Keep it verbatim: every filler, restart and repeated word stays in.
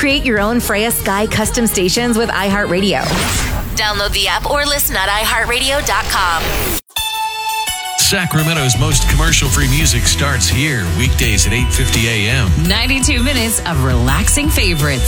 Create your own Freya Sky custom stations with iHeartRadio. Download the app or listen at i heart radio dot com. Sacramento's most commercial-free music starts here, weekdays at eight fifty a.m. ninety-two minutes of relaxing favorites.